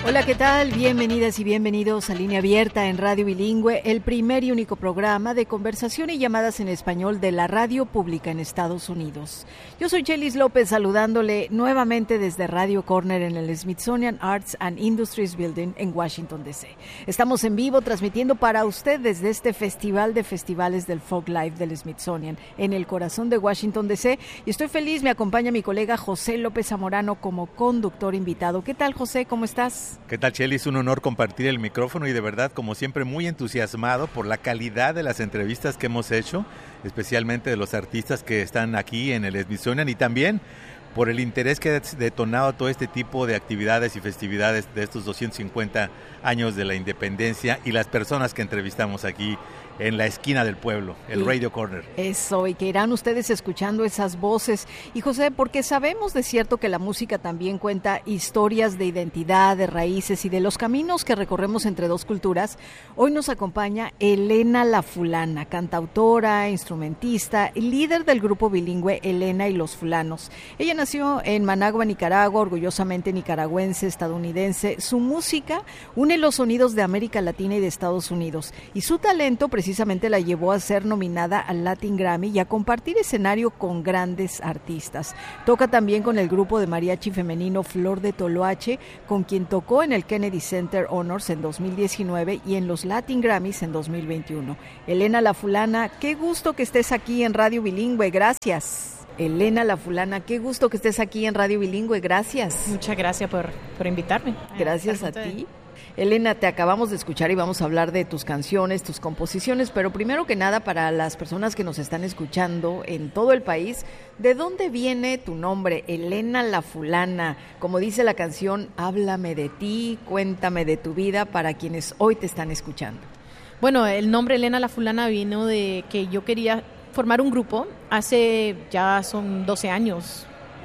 Hola, ¿qué tal? Bienvenidas y bienvenidos a Línea Abierta en Radio Bilingüe, el primer y único programa de conversación y llamadas en español de la radio pública en Estados Unidos. Yo soy Chelis López, saludándole nuevamente desde Radio Corner en el Smithsonian Arts and Industries Building en Washington, D.C. Estamos en vivo transmitiendo para usted desde este Festival de Festivales del Folk Life del Smithsonian en el corazón de Washington, D.C. Y estoy feliz, me acompaña mi colega José López Zamorano como conductor invitado. ¿Qué tal, José? ¿Cómo estás? ¿Qué tal, Chely? Es un honor compartir el micrófono y de verdad, como siempre, muy entusiasmado por la calidad de las entrevistas que hemos hecho, especialmente de los artistas que están aquí en el Smithsonian y también por el interés que ha detonado todo este tipo de actividades y festividades de estos 250 años de la independencia y las personas que entrevistamos aquí en la esquina del pueblo, el Radio Corner. Eso, y que irán ustedes escuchando esas voces. Y José, porque sabemos de cierto que la música también cuenta historias de identidad, de raíces y de los caminos que recorremos entre dos culturas, hoy nos acompaña Elena La Fulana, cantautora, instrumentista, líder del grupo bilingüe Elena y los Fulanos. Ella nació en Managua, Nicaragua, orgullosamente nicaragüense, estadounidense. Su música une los sonidos de América Latina y de Estados Unidos, y su talento precisamente la llevó a ser nominada al Latin Grammy y a compartir escenario con grandes artistas. Toca también con el grupo de mariachi femenino Flor de Toloache, con quien tocó en el Kennedy Center Honors en 2019 y en los Latin Grammys en 2021. Elena La Fulana, qué gusto que estés aquí en Radio Bilingüe, gracias. Elena La Fulana, qué gusto que estés aquí en Radio Bilingüe, gracias. Muchas gracias por invitarme. Gracias a ti. Elena, te acabamos de escuchar y vamos a hablar de tus canciones, tus composiciones, pero primero que nada, para las personas que nos están escuchando en todo el país, ¿de dónde viene tu nombre, Elena La Fulana? Como dice la canción, háblame de ti, cuéntame de tu vida, para quienes hoy te están escuchando. Bueno, el nombre Elena La Fulana vino de que yo quería formar un grupo, hace ya son 12 años,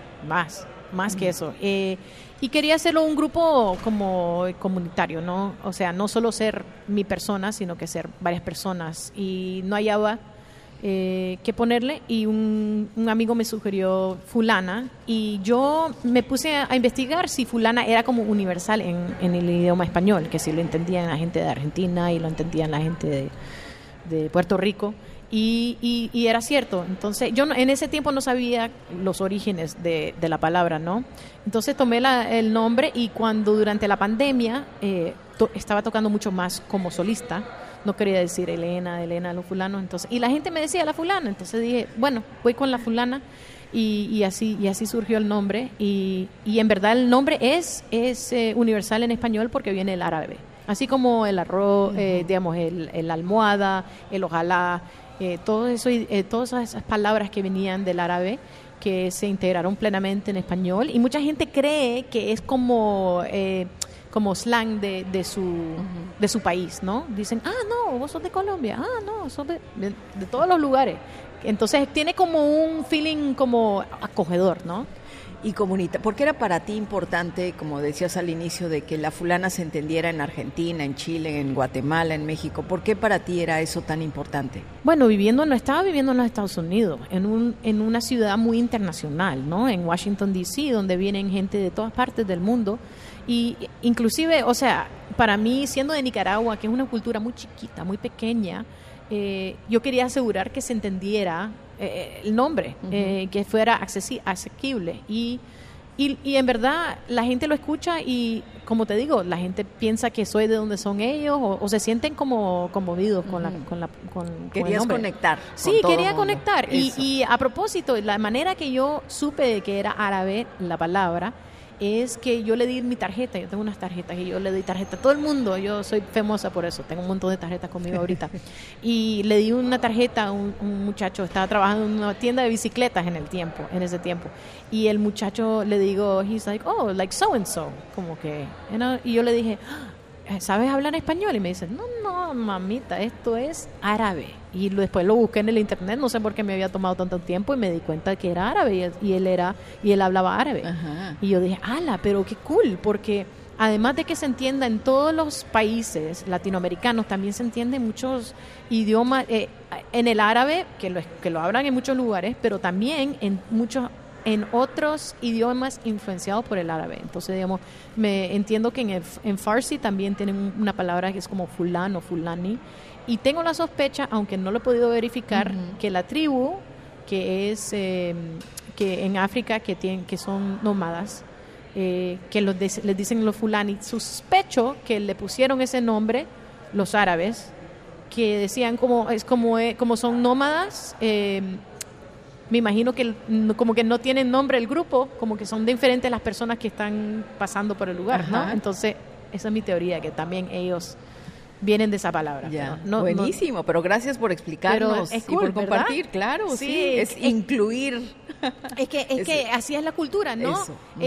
más que eso, y quería hacerlo un grupo como comunitario, ¿no? O sea, no solo ser mi persona, sino que ser varias personas, y no hallaba qué ponerle, y un amigo me sugirió Fulana, y yo me puse a investigar si Fulana era como universal en el idioma español, que si lo entendían la gente de Argentina y lo entendían la gente de Puerto Rico. Y era cierto. Entonces yo en ese tiempo no sabía los orígenes de la palabra, ¿no? Entonces tomé el nombre, y cuando durante la pandemia estaba tocando mucho más como solista, no quería decir Elena los Fulanos, entonces, y la gente me decía La Fulana, entonces dije, bueno, voy con La Fulana, y así surgió el nombre, y en verdad el nombre es universal en español porque viene del árabe, así como el arroz, digamos, el almohada, el ojalá, todo eso, todas esas palabras que venían del árabe que se integraron plenamente en español, y mucha gente cree que es como slang de su país, ¿no? Dicen, no, vos sos de Colombia, no, sos de todos los lugares. Entonces tiene como un feeling como acogedor, ¿no? Y comunitario, ¿por qué era para ti importante, como decías al inicio, de que La Fulana se entendiera en Argentina, en Chile, en Guatemala, en México? ¿Por qué para ti era eso tan importante? Bueno, estaba viviendo en los Estados Unidos, en una ciudad muy internacional, ¿no? En Washington, D.C., donde vienen gente de todas partes del mundo, y inclusive, o sea, para mí, siendo de Nicaragua, que es una cultura muy chiquita, muy pequeña, yo quería asegurar que se entendiera el nombre, que fuera asequible, y en verdad la gente lo escucha, y como te digo, la gente piensa que soy de donde son ellos, o se sienten como conmovidos con Querías el nombre. Conectar. Sí, quería conectar, y a propósito, la manera que yo supe de que era árabe la palabra es que yo le di mi tarjeta. Yo tengo unas tarjetas y yo le di tarjeta a todo el mudo. Yo soy famosa por eso, tengo un montón de tarjetas conmigo ahorita. Y le di una tarjeta a un muchacho, estaba trabajando en una tienda de bicicletas en ese tiempo, y el muchacho, le digo, he's like, oh, like so and so, como que, you know, y yo le dije, ¿sabes hablar español? Y me dice, no, mamita, esto es árabe. Y después lo busqué en el internet, no sé por qué me había tomado tanto tiempo, y me di cuenta que era árabe, y él hablaba árabe. Ajá. Y yo dije, ala, pero qué cool, porque además de que se entienda en todos los países latinoamericanos, también se entiende muchos idiomas, en el árabe, que lo hablan en muchos lugares, pero también en muchos en otros idiomas influenciados por el árabe. Entonces, digamos, me entiendo que en Farsi también tienen una palabra que es como fulán o fulani. Y tengo la sospecha, aunque no lo he podido verificar, que la tribu, que es que en África que son nómadas, que les dicen los fulani, sospecho que le pusieron ese nombre los árabes, que decían como son nómadas, me imagino que como que no tienen nombre el grupo, como que son diferentes las personas que están pasando por el lugar, ¿no? Entonces, esa es mi teoría, que también ellos vienen de esa palabra. Ya. Buenísimo, pero gracias por explicarnos es y cool, por compartir, claro, sí, es incluir. Es que así es la cultura, ¿no?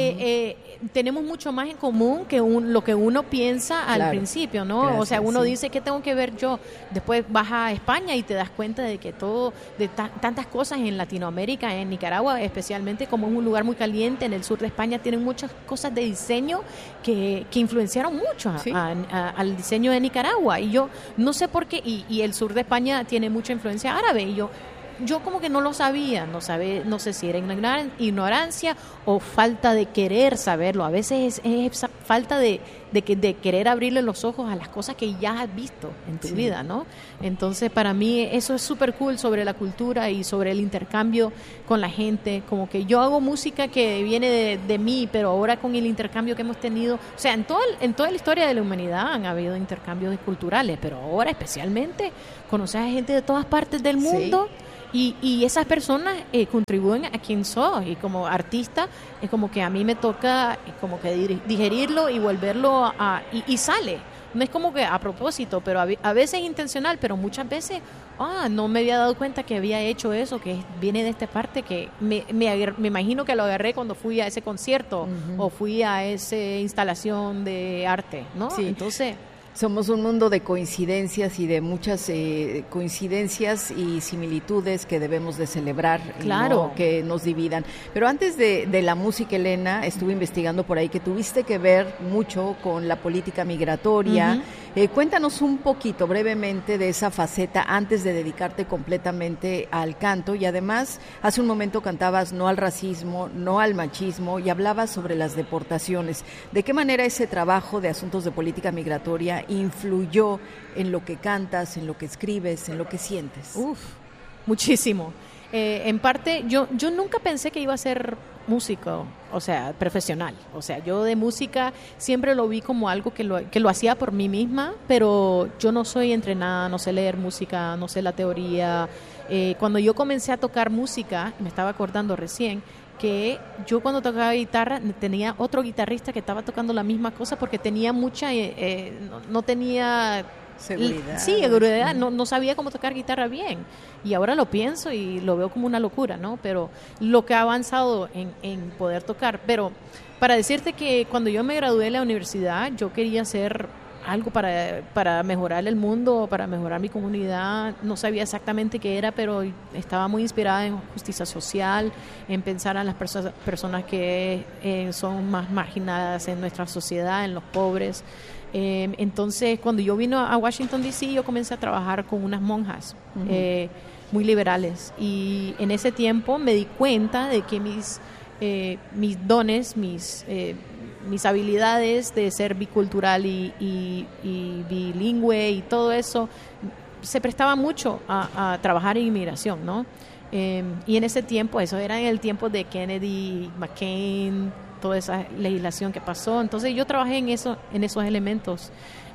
Tenemos mucho más en común que lo que uno piensa al principio, ¿no? Gracias, o sea, uno dice, ¿qué tengo que ver yo? Después vas a España y te das cuenta de que tantas cosas en Latinoamérica, en Nicaragua especialmente, como es un lugar muy caliente, en el sur de España tienen muchas cosas de diseño que influenciaron mucho al diseño de Nicaragua. Y yo no sé por qué, y el sur de España tiene mucha influencia árabe, y yo como que no lo sabía, no sé si era ignorancia o falta de querer saberlo. A veces es falta de querer abrirle los ojos a las cosas que ya has visto en tu vida, ¿no? Entonces, para mí eso es súper cool sobre la cultura y sobre el intercambio con la gente. Como que yo hago música que viene de mí, pero ahora con el intercambio que hemos tenido, o sea, en toda la historia de la humanidad han habido intercambios culturales, pero ahora especialmente conocer a gente de todas partes del mundo. Y esas personas contribuyen a quien soy, y como artista es como que a mí me toca como que digerirlo y volverlo y sale. No es como que a propósito, pero a veces intencional, pero muchas veces no me había dado cuenta que había hecho eso, que viene de esta parte, que me imagino que lo agarré cuando fui a ese concierto o fui a esa instalación de arte, ¿no? Sí. Entonces, somos un mundo de coincidencias y de muchas coincidencias y similitudes que debemos de celebrar, claro, y no que nos dividan. Pero antes de la música, Elena, estuve investigando por ahí que tuviste que ver mucho con la política migratoria. Cuéntanos un poquito, brevemente, de esa faceta antes de dedicarte completamente al canto. Y además, hace un momento cantabas no al racismo, no al machismo, y hablabas sobre las deportaciones. ¿De qué manera ese trabajo de asuntos de política migratoria influyó en lo que cantas, en lo que escribes, en lo que sientes? Muchísimo. En parte, yo nunca pensé que iba a ser músico, o sea, profesional. O sea, yo de música siempre lo vi como algo que lo hacía por mí misma, pero yo no soy entrenada, no sé leer música, no sé la teoría. Cuando yo comencé a tocar música, me estaba acordando recién, que yo cuando tocaba guitarra tenía otro guitarrista que estaba tocando la misma cosa porque tenía mucha, no tenía seguridad. Sí, seguridad, no sabía cómo tocar guitarra bien. Y ahora lo pienso y lo veo como una locura, ¿no? Pero lo que ha avanzado en poder tocar. Pero para decirte que cuando yo me gradué de la universidad, yo quería hacer algo para mejorar el mundo, para mejorar mi comunidad. No sabía exactamente qué era, pero estaba muy inspirada en justicia social, en pensar en las personas que son más marginadas en nuestra sociedad, en los pobres. Entonces, cuando yo vine a Washington, D.C., yo comencé a trabajar con unas monjas muy liberales. Y en ese tiempo me di cuenta de que mis dones, mis habilidades de ser bicultural y bilingüe y todo eso se prestaba mucho a trabajar en inmigración, ¿no? Y en ese tiempo, eso era en el tiempo de Kennedy, McCain, toda esa legislación que pasó. Entonces yo trabajé en esos elementos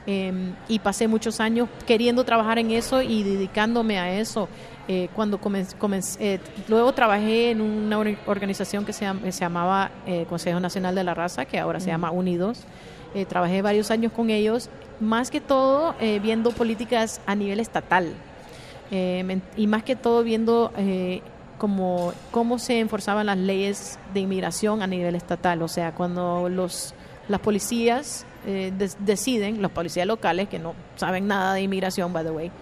y pasé muchos años queriendo trabajar en eso y dedicándome a eso. Cuando comencé, luego trabajé en una organización que se llamaba Consejo Nacional de la Raza, que ahora se llama Unidos. Trabajé varios años con ellos, más que todo viendo políticas a nivel estatal y más que todo viendo cómo se enforzaban las leyes de inmigración a nivel estatal. O sea, cuando las policías deciden, los policías locales, que no saben nada de inmigración, by the way,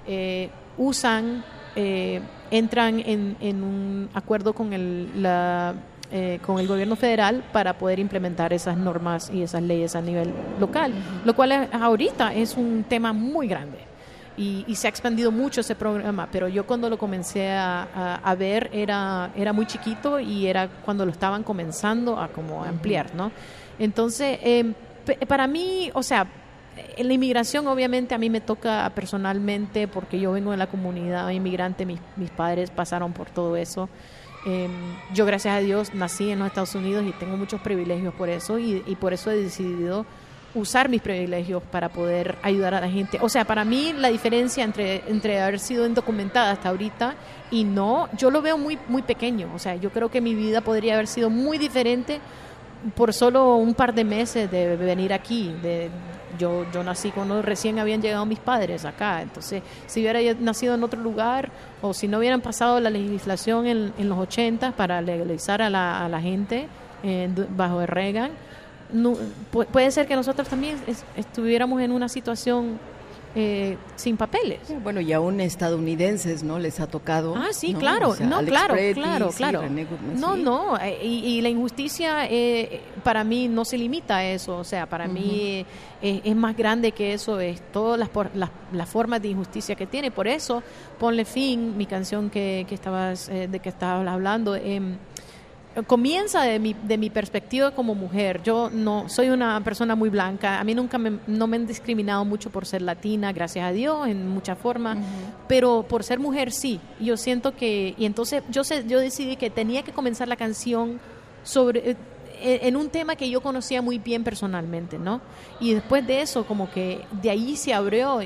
entran en un acuerdo con el gobierno federal para poder implementar esas normas y esas leyes a nivel local, lo cual ahorita es un tema muy grande. y se ha expandido mucho ese programa, pero yo cuando lo comencé a ver era muy chiquito y era cuando lo estaban comenzando a como ampliar, ¿no? Entonces, para mí, o sea, en la inmigración obviamente a mí me toca personalmente porque yo vengo de la comunidad inmigrante, mis padres pasaron por todo eso. Yo, gracias a Dios, nací en los Estados Unidos y tengo muchos privilegios por eso y por eso he decidido usar mis privilegios para poder ayudar a la gente. O sea, para mí la diferencia entre haber sido indocumentada hasta ahorita y no, yo lo veo muy, muy pequeño. O sea, yo creo que mi vida podría haber sido muy diferente por solo un par de meses de venir aquí. Yo nací cuando recién habían llegado mis padres acá. Entonces, si hubiera nacido en otro lugar o si no hubieran pasado la legislación en los 80 para legalizar a la gente bajo el Reagan, no, puede ser que nosotros también estuviéramos en una situación sin papeles. Bueno, y aún estadounidenses, ¿no? Les ha tocado. Ah, sí, ¿no? claro, O sea, no, Alex claro, Pretty, claro, sí, claro. René Goodman, No, sí. no, y la injusticia para mí no se limita a eso, o sea, para mí es más grande que eso, es todas las formas de injusticia que tiene. Por eso, Ponle Fin, mi canción de que estabas hablando, comienza de mi perspectiva como mujer. Yo no soy una persona muy blanca. A mí nunca no me han discriminado mucho por ser latina, gracias a Dios, en muchas formas. Pero por ser mujer sí. Yo siento que y entonces yo decidí que tenía que comenzar la canción sobre en un tema que yo conocía muy bien personalmente, ¿no? Y después de eso, como que de ahí se abrió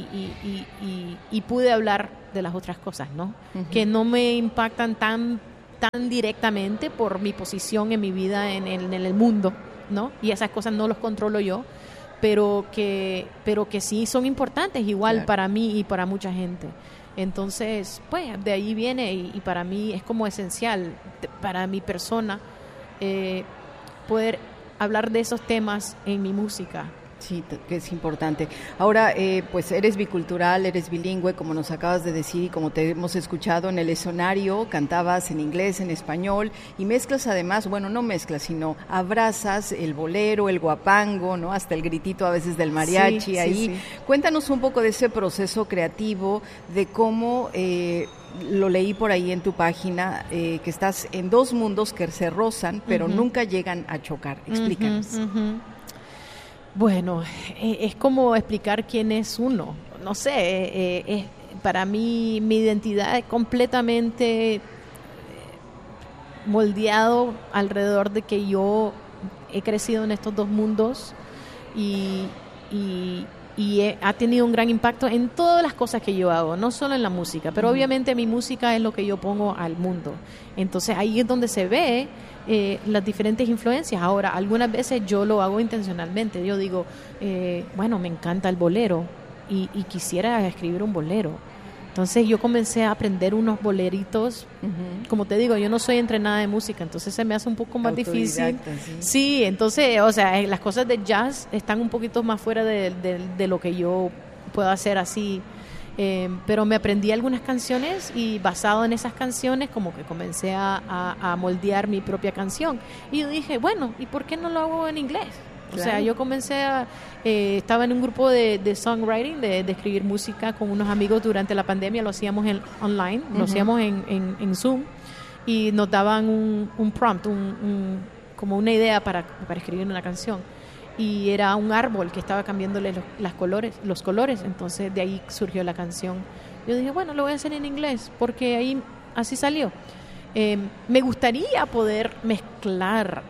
y pude hablar de las otras cosas, ¿no? Que no me impactan tan directamente por mi posición en mi vida en el mundo, ¿no? Y esas cosas no los controlo yo, pero que sí son importantes igual, claro, para mí y para mucha gente. Entonces, pues, de ahí viene y para mí es como esencial para mi persona poder hablar de esos temas en mi música. Sí, que es importante. Ahora, pues eres bicultural, eres bilingüe, como nos acabas de decir y como te hemos escuchado en el escenario, cantabas en inglés, en español y mezclas además, bueno, no mezclas, sino abrazas el bolero, el guapango, ¿no? Hasta el gritito a veces del mariachi, sí, ahí. Sí. Cuéntanos un poco de ese proceso creativo, de cómo... lo leí por ahí en tu página, que estás en dos mundos que se rozan, pero nunca llegan a chocar. Explícanos. Bueno, es como explicar quién es uno. No sé, para mí mi identidad es completamente moldeado alrededor de que yo he crecido en estos dos mundos y ha tenido un gran impacto en todas las cosas que yo hago, no solo en la música, pero obviamente mi música es lo que yo pongo al mundo. Entonces ahí es donde se ve las diferentes influencias. Ahora, algunas veces yo lo hago intencionalmente. Yo digo, bueno, me encanta el bolero y quisiera escribir un bolero. Entonces yo comencé a aprender unos boleritos. Como te digo, yo no soy entrenada de música, entonces se me hace un poco más difícil. Sí, entonces, o sea, las cosas de jazz están un poquito más fuera de lo que yo puedo hacer así. Pero me aprendí algunas canciones y basado en esas canciones como que comencé a moldear mi propia canción. Y yo dije, bueno, ¿y por qué no lo hago en inglés? Claro. O sea, yo comencé estaba en un grupo de songwriting, de escribir música con unos amigos durante la pandemia, lo hacíamos online, lo hacíamos en Zoom y nos daban un prompt, como una idea para escribir una canción. Y era un árbol que estaba cambiándole los colores, entonces de ahí surgió la canción. Yo dije, bueno, lo voy a hacer en inglés, porque ahí así salió. Me gustaría poder mezclar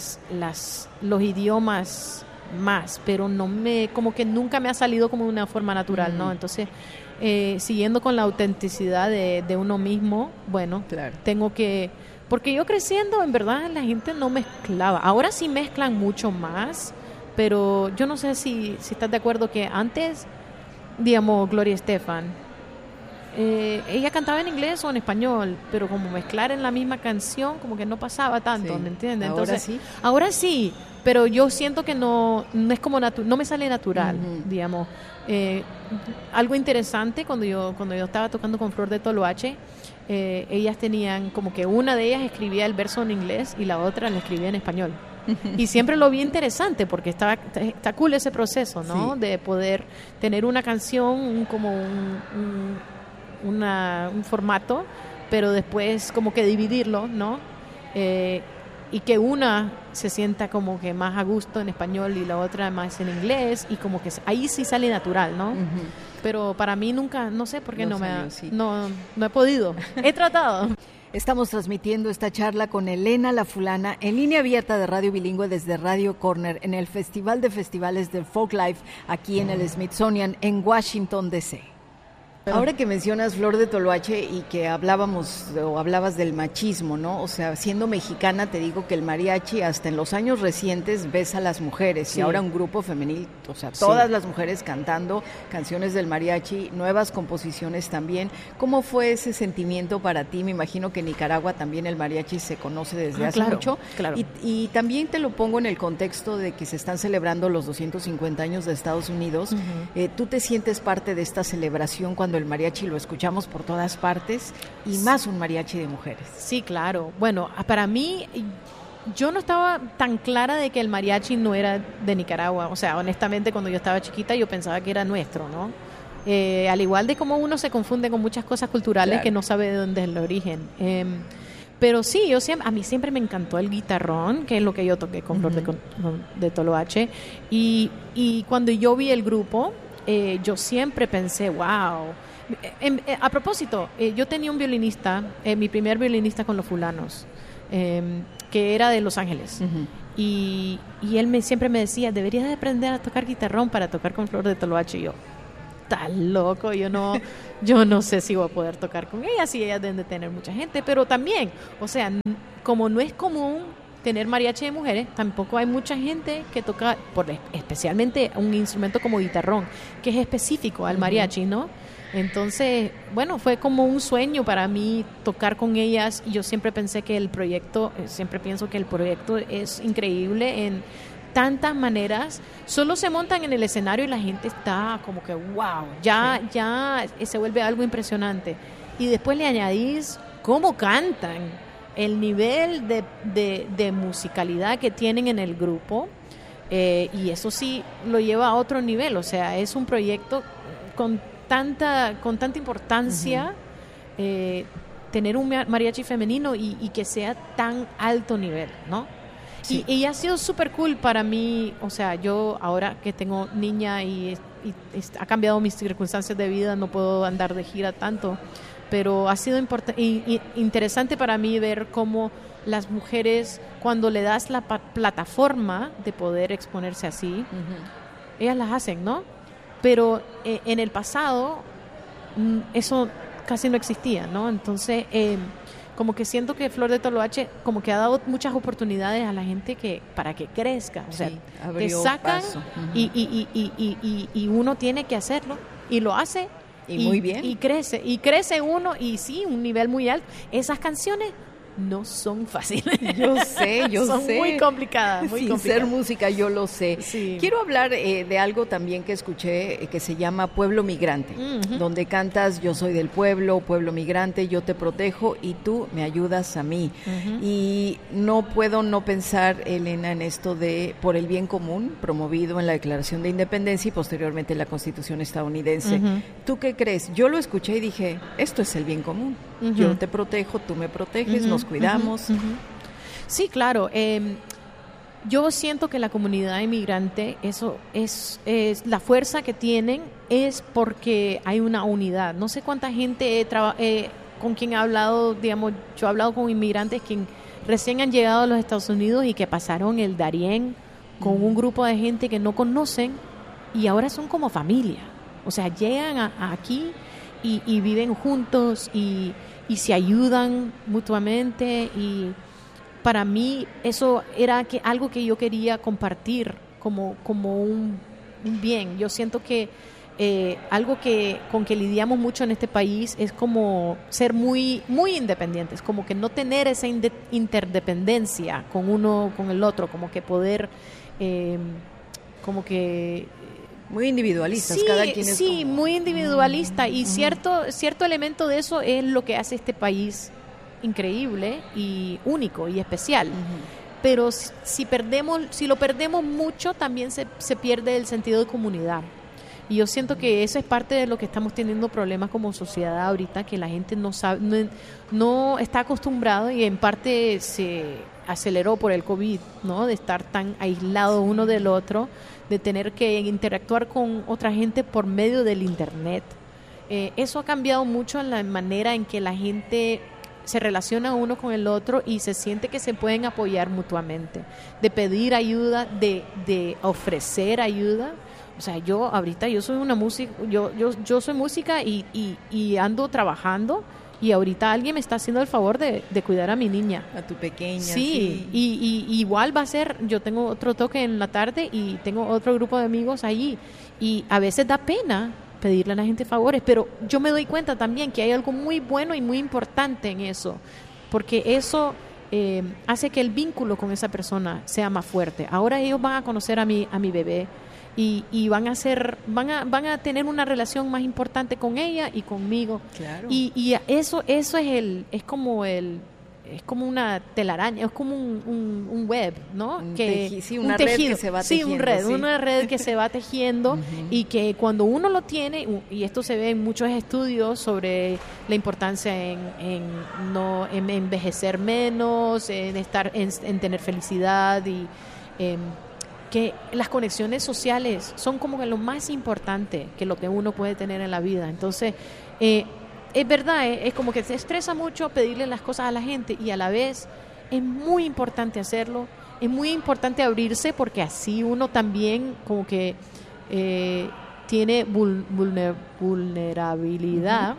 los idiomas más, pero como que nunca me ha salido como de una forma natural, ¿no? Entonces, siguiendo con la autenticidad de uno mismo, bueno, claro, tengo que... Porque yo creciendo, en verdad, la gente no mezclaba. Ahora sí mezclan mucho más, pero yo no sé si estás de acuerdo que antes, digamos, Gloria Estefan, ella cantaba en inglés o en español, pero como mezclar en la misma canción como que no pasaba tanto, sí, ¿me entiendes? Entonces, ahora sí, pero yo siento que no es como no me sale natural, digamos. Algo interesante cuando yo estaba tocando con Flor de Toloache, ellas tenían como que una de ellas escribía el verso en inglés y la otra lo escribía en español. Y siempre lo vi interesante porque está cool ese proceso, ¿no? Sí. De poder tener una canción como un formato, pero después como que dividirlo, ¿no? Y que una se sienta como que más a gusto en español y la otra más en inglés, y como que ahí sí sale natural, ¿no? Pero para mí nunca, no sé por qué no he podido. He tratado. Estamos transmitiendo esta charla con Elena La Fulana en línea abierta de Radio Bilingüe desde Radio Corner en el Festival de Festivales del Folklife aquí en el Smithsonian en Washington, D.C. Ahora que mencionas Flor de Toloache y que hablabas del machismo, ¿no? O sea, siendo mexicana te digo que el mariachi hasta en los años recientes ves a las mujeres, sí. Y ahora un grupo femenil, o sea, todas las mujeres cantando canciones del mariachi, nuevas composiciones también. ¿Cómo fue ese sentimiento para ti? Me imagino que en Nicaragua también el mariachi se conoce desde hace mucho. Claro. Y también te lo pongo en el contexto de que se están celebrando los 250 años de Estados Unidos. ¿Tú te sientes parte de esta celebración cuando el mariachi lo escuchamos por todas partes y más un mariachi de mujeres? Sí, claro. Bueno, para mí, yo no estaba tan clara de que el mariachi no era de Nicaragua. O sea, honestamente, cuando yo estaba chiquita yo pensaba que era nuestro, ¿no? Al igual de cómo uno se confunde con muchas cosas culturales, claro, que no sabe de dónde es el origen. Pero sí, a mí siempre me encantó el guitarrón, que es lo que yo toqué con Flor de Toloache. Y cuando yo vi el grupo, yo siempre pensé, wow. A propósito, yo tenía un violinista, mi primer violinista con los fulanos, que era de Los Ángeles. Y él siempre me decía, deberías de aprender a tocar guitarrón para tocar con Flor de Toloache. Y yo, tan loco, yo no sé si voy a poder tocar con ella, si ellas deben de tener mucha gente, pero también, o sea, como no es común tener mariachi de mujeres, tampoco hay mucha gente que toca, especialmente un instrumento como guitarrón, que es específico al mariachi, ¿no? Entonces, bueno, fue como un sueño para mí tocar con ellas, y yo siempre pensé que siempre pienso que el proyecto es increíble en tantas maneras. Solo se montan en el escenario y la gente está como que wow, ya se vuelve algo impresionante. Y después le añadís cómo cantan, el nivel de musicalidad que tienen en el grupo, y eso sí lo lleva a otro nivel. O sea, es un proyecto con tanta importancia, tener un mariachi femenino y que sea tan alto nivel, ¿no? Sí. Y ha sido súper cool para mí. O sea, yo ahora que tengo niña y ha cambiado mis circunstancias de vida, no puedo andar de gira tanto, pero ha sido interesante para mí ver cómo las mujeres, cuando le das la plataforma de poder exponerse así, ellas las hacen, ¿no? Pero en el pasado eso casi no existía, ¿no? Entonces, como que siento que Flor de Toloache como que ha dado muchas oportunidades a la gente para que crezca. O sea, te sacan y uno tiene que hacerlo, y lo hace. Y muy bien. Y crece uno, y sí, un nivel muy alto. Esas canciones no son fáciles. Yo sé. Son muy complicadas. Sin ser música, yo lo sé. Sí. Quiero hablar de algo también que escuché que se llama Pueblo Migrante, donde cantas yo soy del pueblo migrante, yo te protejo y tú me ayudas a mí. Y no puedo no pensar, Elena, en esto de por el bien común, promovido en la Declaración de Independencia y posteriormente en la Constitución estadounidense. ¿Tú qué crees? Yo lo escuché y dije, esto es el bien común. Yo te protejo, tú me proteges, nos cuidamos. Sí, claro. Yo siento que la comunidad inmigrante, eso es la fuerza que tienen, es porque hay una unidad. No sé cuánta gente con quien he hablado, digamos, yo he hablado con inmigrantes que recién han llegado a los Estados Unidos y que pasaron el Darién con un grupo de gente que no conocen y ahora son como familia. O sea, llegan aquí y viven juntos y se ayudan mutuamente, y para mí eso era algo que yo quería compartir como un bien. Yo siento que algo con que lidiamos mucho en este país es como ser muy, muy independientes, como que no tener esa interdependencia con uno, con el otro, como que poder, como que... Muy individualistas, cada quien es sí, como... muy individualista, y cierto elemento de eso es lo que hace este país increíble y único y especial. pero si lo perdemos mucho, también se pierde el sentido de comunidad. Y yo siento que eso es parte de lo que estamos teniendo problemas como sociedad ahorita, que la gente no sabe, no está acostumbrado, y en parte se aceleró por el COVID, ¿no? De estar tan aislado uno del otro, de tener que interactuar con otra gente por medio del internet. Eso ha cambiado mucho en la manera en que la gente se relaciona uno con el otro y se siente que se pueden apoyar mutuamente, de pedir ayuda, de ofrecer ayuda. O sea, yo soy una música, yo soy música y ando trabajando, y ahorita alguien me está haciendo el favor de cuidar a mi niña. A tu pequeña. Sí. Y igual va a ser, yo tengo otro toque en la tarde y tengo otro grupo de amigos allí, y a veces da pena pedirle a la gente favores, pero yo me doy cuenta también que hay algo muy bueno y muy importante en eso, porque eso hace que el vínculo con esa persona sea más fuerte. Ahora ellos van a conocer a mi bebé, y van a tener una relación más importante con ella y conmigo. Claro. Y eso es como una telaraña, es como un web, ¿no? Una red que se va tejiendo. Una red que se va tejiendo. Y que cuando uno lo tiene, y esto se ve en muchos estudios sobre la importancia en envejecer menos, en tener felicidad, y que las conexiones sociales son como que lo más importante que lo que uno puede tener en la vida. Entonces, es verdad, es como que se estresa mucho pedirle las cosas a la gente, y a la vez es muy importante hacerlo, es muy importante abrirse, porque así uno también como que tiene vulnerabilidad,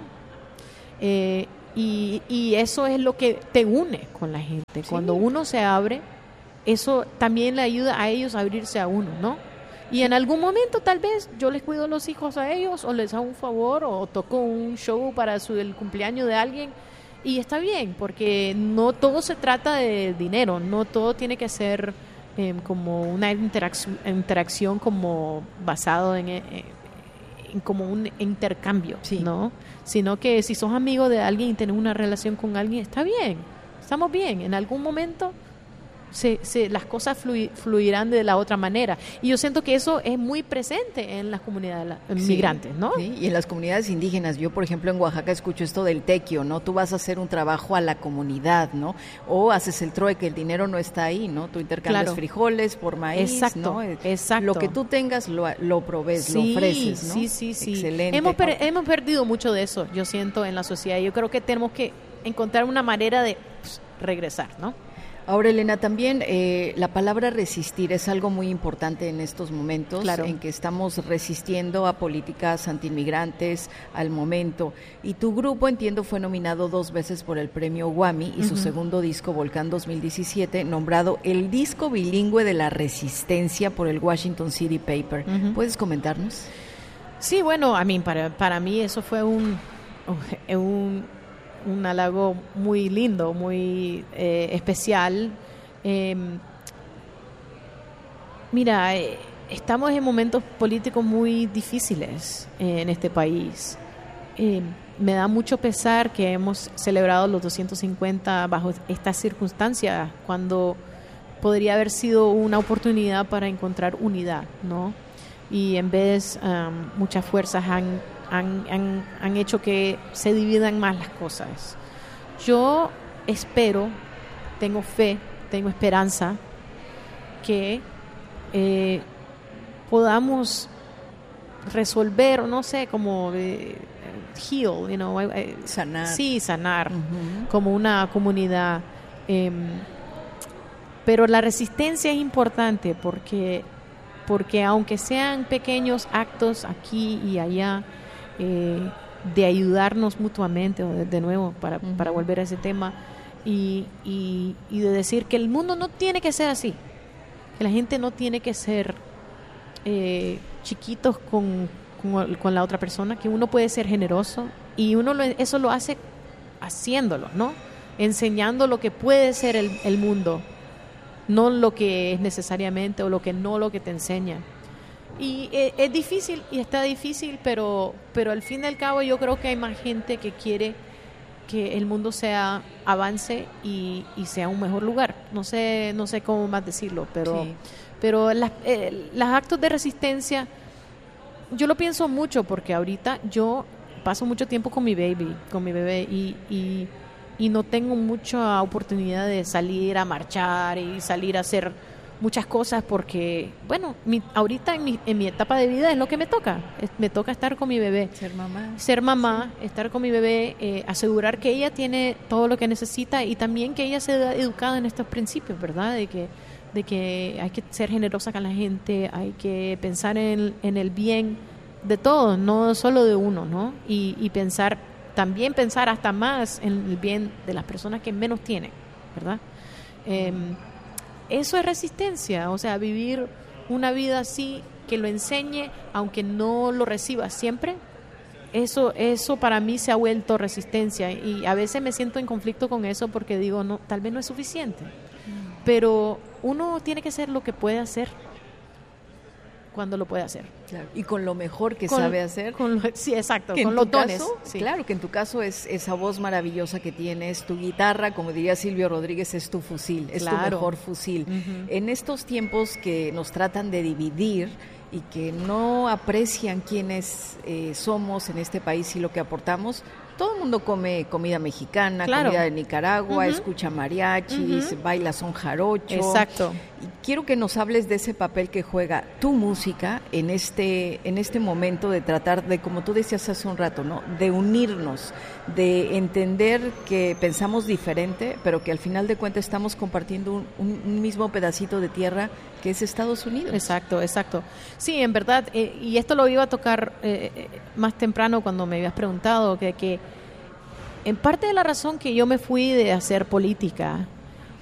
y eso es lo que te une con la gente. Sí. Cuando uno se abre, eso también le ayuda a ellos a abrirse a uno, ¿no? Y en algún momento tal vez yo les cuido los hijos a ellos, o les hago un favor, o toco un show para el cumpleaños de alguien, y está bien, porque no todo se trata de dinero, no todo tiene que ser como una interacción como basado en como un intercambio, sí, ¿no? Sino que si sos amigo de alguien y tenés una relación con alguien, está bien, estamos bien, en algún momento las cosas fluirán de la otra manera. Y yo siento que eso es muy presente en las comunidades migrantes, ¿no? Sí, y en las comunidades indígenas. Yo, por ejemplo, en Oaxaca escucho esto del tequio, ¿no? Tú vas a hacer un trabajo a la comunidad, ¿no? O haces el trueque, el dinero no está ahí, ¿no? Tú intercambias frijoles por maíz, exacto, ¿no? Exacto. Lo que tú tengas lo provees, lo ofreces, ¿no? Sí. Excelente. Hemos perdido mucho de eso, yo siento, en la sociedad. Yo creo que tenemos que encontrar una manera de regresar, ¿no? Ahora, Elena, también la palabra resistir es algo muy importante en estos momentos, claro, en que estamos resistiendo a políticas antiinmigrantes al momento. Y tu grupo, entiendo, fue nominado 2 veces por el premio Grammy, y su segundo disco, Volcán 2017, nombrado el disco bilingüe de la resistencia por el Washington City Paper. ¿Puedes comentarnos? Sí, bueno, para mí eso fue un halago muy lindo, muy especial. Mira, estamos en momentos políticos muy difíciles en este país. Me da mucho pesar que hemos celebrado los 250 bajo estas circunstancias, cuando podría haber sido una oportunidad para encontrar unidad, ¿no? Y en vez, muchas fuerzas han hecho que se dividan más las cosas. Yo espero, tengo fe, tengo esperanza que podamos resolver, no sé, como heal, sanar. Sí, sanar, como una comunidad. Pero la resistencia es importante, porque aunque sean pequeños actos aquí y allá, de ayudarnos mutuamente, de nuevo, para volver a ese tema, y de decir que el mundo no tiene que ser así, que la gente no tiene que ser chiquitos con la otra persona, que uno puede ser generoso, y eso lo hace haciéndolo, ¿no? Enseñando lo que puede ser el mundo, no lo que es necesariamente, o lo que te enseña. Y es difícil, y está difícil, pero al fin y al cabo yo creo que hay más gente que quiere que el mundo avance y sea un mejor lugar. No sé cómo más decirlo, pero, sí. pero los actos de resistencia, yo lo pienso mucho porque ahorita yo paso mucho tiempo con mi bebé y no tengo mucha oportunidad de salir a marchar y salir a hacer muchas cosas porque, bueno, ahorita en mi etapa de vida es lo que me toca. Me toca estar con mi bebé. Ser mamá, estar con mi bebé, asegurar que ella tiene todo lo que necesita y también que ella sea educada en estos principios, ¿verdad? De que hay que ser generosa con la gente, hay que pensar en el bien de todos, no solo de uno, ¿no? Y también pensar hasta más en el bien de las personas que menos tienen, ¿verdad? Eso es resistencia, o sea, vivir una vida así, que lo enseñe, aunque no lo reciba siempre, eso para mí se ha vuelto resistencia y a veces me siento en conflicto con eso porque digo, no, tal vez no es suficiente, pero uno tiene que hacer lo que puede hacer cuando lo puede hacer. Claro. Y con lo mejor que sabe hacer. Sí, exacto, que con los dones. Sí. Claro, que en tu caso es esa voz maravillosa que tienes, tu guitarra, como diría Silvio Rodríguez, es tu fusil, es tu mejor fusil. Uh-huh. En estos tiempos que nos tratan de dividir y que no aprecian quiénes somos en este país y lo que aportamos, todo el mundo come comida mexicana, comida de Nicaragua, escucha mariachis, baila son jarocho. Exacto. Y quiero que nos hables de ese papel que juega tu música en este momento de tratar de, como tú decías hace un rato, ¿no? De unirnos, de entender que pensamos diferente, pero que al final de cuentas estamos compartiendo un mismo pedacito de tierra que es Estados Unidos. Exacto. Sí, en verdad, y esto lo iba a tocar más temprano cuando me habías preguntado, que en parte de la razón que yo me fui de hacer política